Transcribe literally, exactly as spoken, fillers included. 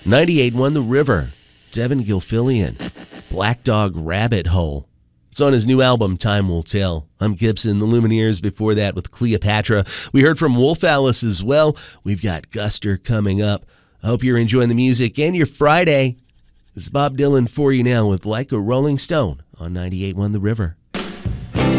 ninety-eight point one The River, Devin Gilfillian, Black Dog Rabbit Hole. It's on his new album, Time Will Tell. I'm Gibson, the Lumineers before that with Cleopatra. We heard from Wolf Alice as well. We've got Guster coming up. I hope you're enjoying the music and your Friday. It's Bob Dylan for you now with Like a Rolling Stone on ninety-eight point one The River.